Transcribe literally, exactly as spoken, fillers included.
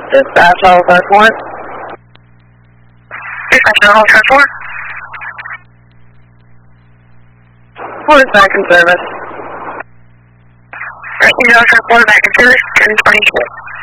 Dispatch all five four. Dispatch all five four. Four is back in service. Right, you know, for four back in service, ten twenty-two.